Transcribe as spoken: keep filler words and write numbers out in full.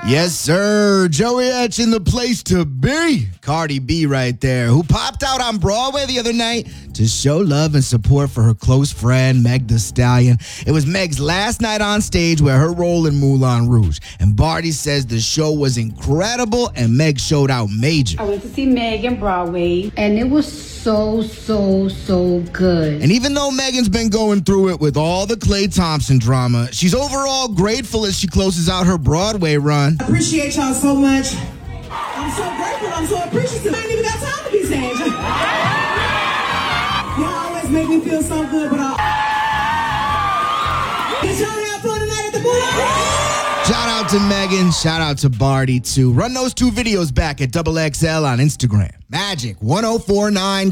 Yes, sir. Joey Etch in the place to be. Cardi B right there, who popped out on Broadway the other night to show love and support for her close friend, Meg Thee Stallion. It was Meg's last night on stage with her role in Moulin Rouge. And Barty says the show was incredible and Meg showed out major. I went to see Meg in Broadway, and it was so, so, so good. And even though Megan's been going through it with all the Klay Thompson drama, she's overall grateful as she closes out her Broadway run. I appreciate y'all so much. I'm so grateful. I'm so appreciative. I ain't even got time to be sad. Y'all always make me feel so good, but I... Did y'all have fun tonight at the Moulin? Shout out to Megan. Shout out to Barty, too. Run those two videos back at double X L on Instagram. Magic ten forty-nine.